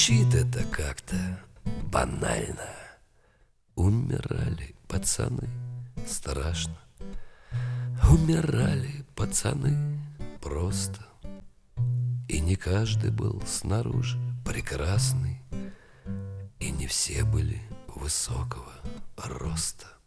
Звучит это как-то банально. Умирали пацаны, страшно. Умирали пацаны просто. И не каждый был снаружи прекрасный, и не все были высокого роста.